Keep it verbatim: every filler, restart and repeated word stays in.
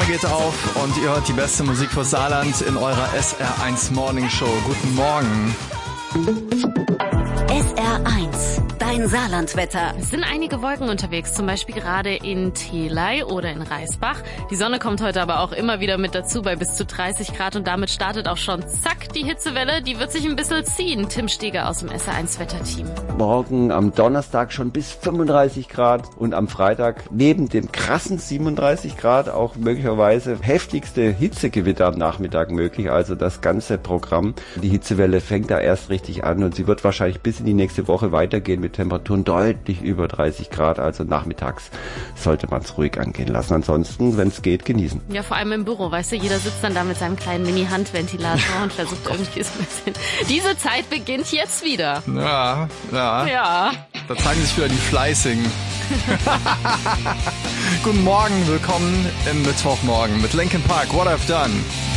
Sonne geht auf und ihr hört die beste Musik für Saarland in eurer S R eins Morning Show. Guten Morgen. S R eins, dein Saarlandwetter. Es sind einige Wolken unterwegs, zum Beispiel gerade in Theley oder in Reisbach. Die Sonne kommt heute aber auch immer wieder mit dazu bei bis zu dreißig Grad und damit startet auch schon, zack, die Hitzewelle. Die wird sich ein bisschen ziehen. Tim Steger aus dem S R eins Wetterteam. Morgen am Donnerstag schon bis fünfunddreißig Grad und am Freitag neben dem krassen siebenunddreißig Grad auch möglicherweise heftigste Hitzegewitter am Nachmittag möglich. Also das ganze Programm. Die Hitzewelle fängt da erst richtig an und sie wird wahrscheinlich bis in die nächste Woche weitergehen mit Temperaturen deutlich über dreißig Grad. Also nachmittags sollte man es ruhig angehen lassen. Ansonsten, wenn es geht, genießen. Ja, vor allem im Büro, weißt du, jeder sitzt dann da mit seinem kleinen Mini-Handventilator und versucht irgendwie so ein bisschen. Diese Zeit beginnt jetzt wieder. Ja, ja. Ja. Da zeigen sich wieder die Fleißigen. Guten Morgen, willkommen im Mittwochmorgen mit Linkin Park, What I've Done.